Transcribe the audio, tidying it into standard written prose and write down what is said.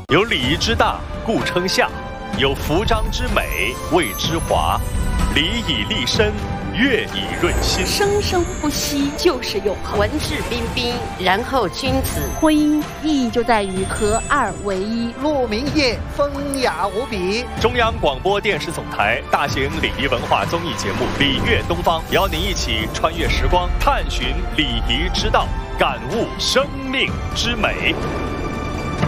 有礼仪之大，故称夏；有服装之美，谓之华。礼以立身，乐以润心。 生生不息，就是永恒。 文质彬彬，然后君子。 婚姻意义就在于合二为一。 鹿鸣夜，风雅无比。 中央广播电视总台大型礼仪文化综艺节目《礼乐东方》，邀您一起穿越时光，探寻礼仪之道，感悟生命之美。